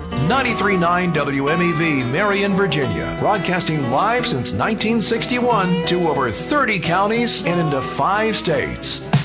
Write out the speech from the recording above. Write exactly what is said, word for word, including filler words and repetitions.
ninety-three point nine W M E V, Marion, Virginia. Broadcasting live since nineteen sixty-one to over thirty counties and into five states.